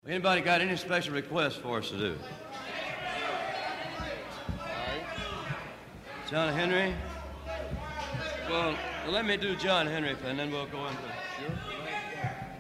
Anybody got any special requests for us to do? John Henry? Well, let me do John Henry, and then we'll go into... Sure.